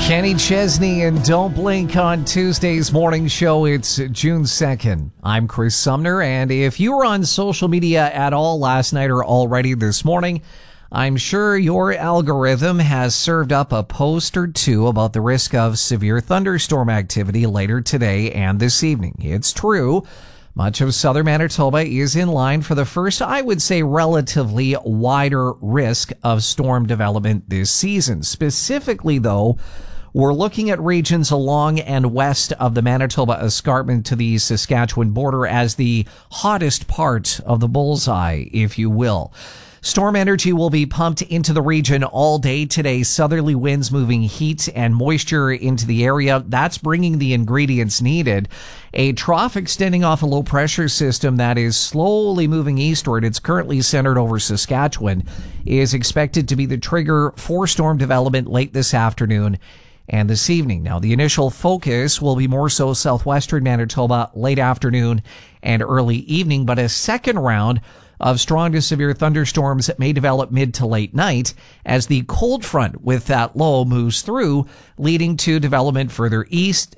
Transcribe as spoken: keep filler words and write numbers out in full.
Kenny Chesney and Don't Blink on Tuesday's morning show. It's June second. I'm Chris Sumner, and if you were on social media at all last night or already this morning, I'm sure your algorithm has served up a post or two about the risk of severe thunderstorm activity later today and this evening. It's true. Much of southern Manitoba is in line for the first, I would say, relatively wider risk of storm development this season. Specifically, though, we're looking at regions along and west of the Manitoba Escarpment to the Saskatchewan border as the hottest part of the bullseye, if you will. Storm energy will be pumped into the region all day today. Southerly winds moving heat and moisture into the area. That's bringing the ingredients needed. A trough extending off a low pressure system that is slowly moving eastward. It's currently centered over Saskatchewan, is expected to be the trigger for storm development late this afternoon and this evening. Now, the initial focus will be more so southwestern Manitoba late afternoon and early evening, but a second round of strong to severe thunderstorms may develop mid to late night as the cold front with that low moves through, leading to development further east